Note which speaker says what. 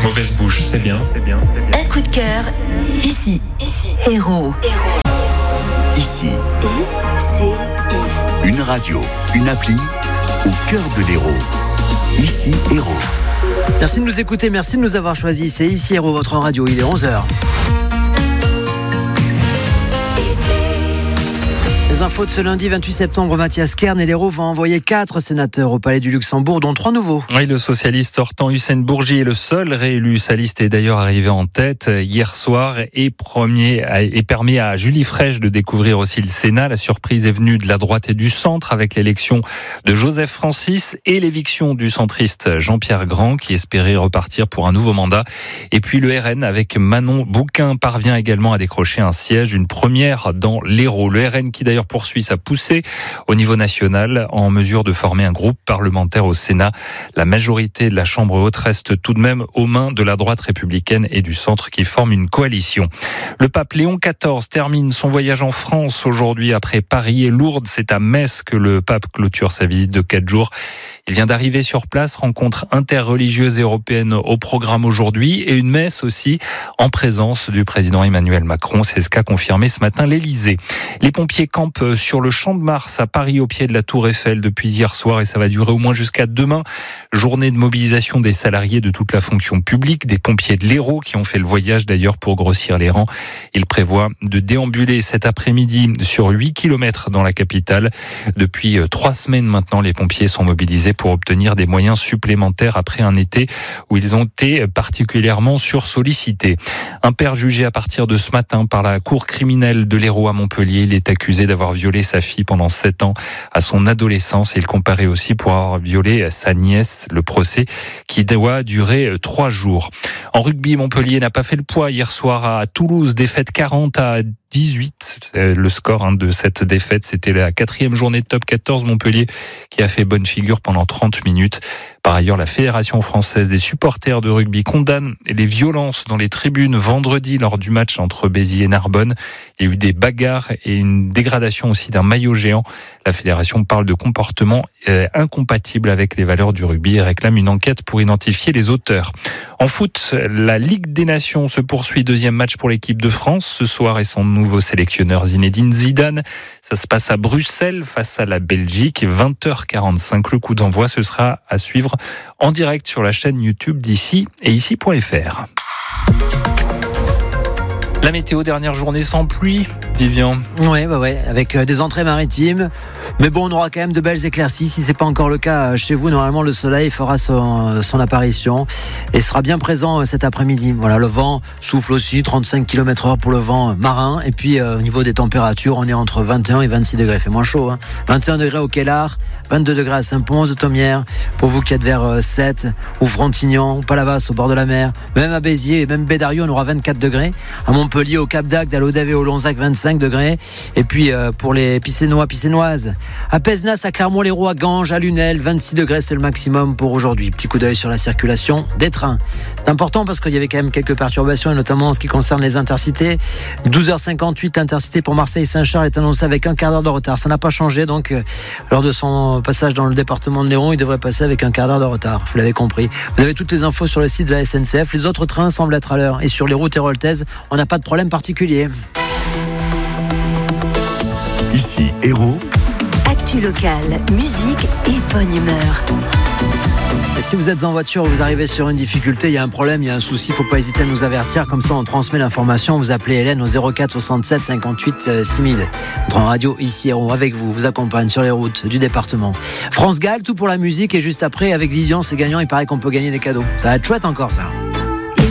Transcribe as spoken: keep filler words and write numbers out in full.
Speaker 1: Mauvaise bouche, c'est bien. C'est bien, c'est bien.
Speaker 2: Un coup de cœur, ici, ici, Héros. Héros.
Speaker 3: Ici,
Speaker 2: I, C, I.
Speaker 3: une radio, une appli, au cœur de l'Hérault. Ici, Hérault.
Speaker 4: Merci de nous écouter, merci de nous avoir choisis. C'est ici Hérault, votre radio, il est onze heures. Les infos de ce lundi vingt-huit septembre, Mathias Kern et l'Hérault vont envoyer quatre sénateurs au Palais du Luxembourg, dont trois nouveaux.
Speaker 5: Oui, le socialiste sortant Hussein Bourgi est le seul réélu. Sa liste est d'ailleurs arrivée en tête hier soir et, premier, et permet à Julie Frèche de découvrir aussi le Sénat. La surprise est venue de la droite et du centre avec l'élection de Joseph Francis et l'éviction du centriste Jean-Pierre Grand qui espérait repartir pour un nouveau mandat. Et puis le R N avec Manon Bouquin parvient également à décrocher un siège, une première dans l'Hérault. Le R N qui d'ailleurs poursuit sa poussée au niveau national en mesure de former un groupe parlementaire au Sénat. La majorité de la Chambre haute reste tout de même aux mains de la droite républicaine et du centre qui forment une coalition. Le pape Léon quatorze termine son voyage en France aujourd'hui après Paris et Lourdes. C'est à Metz que le pape clôture sa visite de quatre jours. Il vient d'arriver sur place, rencontre interreligieuse européenne au programme aujourd'hui et une messe aussi en présence du président Emmanuel Macron. C'est ce qu'a confirmé ce matin l'Élysée. Les pompiers campent sur le Champ de Mars à Paris au pied de la Tour Eiffel depuis hier soir et ça va durer au moins jusqu'à demain. Journée de mobilisation des salariés de toute la fonction publique, des pompiers de l'Hérault qui ont fait le voyage d'ailleurs pour grossir les rangs. Ils prévoient de déambuler cet après-midi sur huit kilomètres dans la capitale. Depuis trois semaines maintenant, les pompiers sont mobilisés pour obtenir des moyens supplémentaires après un été où ils ont été particulièrement sursollicités. Un père jugé à partir de ce matin par la cour criminelle de l'Hérault à Montpellier. Il est accusé d'avoir violé sa fille pendant sept ans à son adolescence. Il comparait aussi pour avoir violé sa nièce. Le procès qui doit durer trois jours. En rugby, Montpellier n'a pas fait le poids hier soir à Toulouse. Défaite quarante à dix-huit. Le score de cette défaite, c'était la quatrième journée de top quatorze. Montpellier qui a fait bonne figure pendant trente minutes. Par ailleurs, la Fédération française des supporters de rugby condamne les violences dans les tribunes vendredi lors du match entre Béziers et Narbonne. Il y a eu des bagarres et une dégradation aussi d'un maillot géant. La Fédération parle de comportements incompatibles avec les valeurs du rugby et réclame une enquête pour identifier les auteurs. En foot, la Ligue des Nations se poursuit. Deuxième match pour l'équipe de France ce soir et son nouveau sélectionneur Zinedine Zidane. Ça se passe à Bruxelles face à la Belgique. vingt heures quarante-cinq, le coup d'envoi. Ce sera à suivre en direct sur la chaîne YouTube d'ici et ici point f r. La météo, dernière journée sans pluie, Vivian.
Speaker 4: Ouais, bah ouais, avec des entrées maritimes. Mais bon, on aura quand même de belles éclaircies. Si c'est pas encore le cas chez vous, normalement le soleil fera son, son apparition et sera bien présent cet après-midi. Voilà, le vent souffle aussi, trente-cinq kilomètres heure pour le vent marin. Et puis euh, au niveau des températures, on est entre vingt et un et vingt-six degrés. Il fait moins chaud, hein. vingt et un degrés au Kellar, vingt-deux degrés à Saint-Pons de Thomières. Pour vous qui êtes vers euh, Sète ou Frontignan ou Palavas au bord de la mer, même à Béziers et même Bédarieux, on aura vingt-quatre degrés. À Montpellier, au Cap d'Agde, à Lodève et au Lonzac, vingt-cinq degrés. Et puis euh, pour les Picénois, Picénoises, à Pézenas, à Clermont-Lérault, à Ganges, à Lunel, vingt-six degrés, c'est le maximum pour aujourd'hui. Petit coup d'œil sur la circulation des trains. C'est important parce qu'il y avait quand même quelques perturbations, et notamment en ce qui concerne les intercités. douze heures cinquante-huit, l'intercité pour Marseille-Saint-Charles est annoncée avec un quart d'heure de retard. Ça n'a pas changé, donc euh, lors de son passage dans le département de l'Hérault, il devrait passer avec un quart d'heure de retard. Vous l'avez compris. Vous avez toutes les infos sur le site de la S N C F. Les autres trains semblent être à l'heure. Et sur les routes héroltaises, on n'a pas de problème particulier.
Speaker 3: Ici, Hérault.
Speaker 2: Actu locale, musique et bonne humeur.
Speaker 4: Et si vous êtes en voiture, vous arrivez sur une difficulté, il y a un problème, il y a un souci, il ne faut pas hésiter à nous avertir. Comme ça, on transmet l'information. Vous appelez Hélène au zéro quatre soixante-sept cinquante-huit six mille. Notre radio ici, avec vous, vous accompagne sur les routes du département. France Gall, tout pour la musique. Et juste après, avec Vivian, c'est gagnant. Il paraît qu'on peut gagner des cadeaux. Ça va être chouette encore, ça.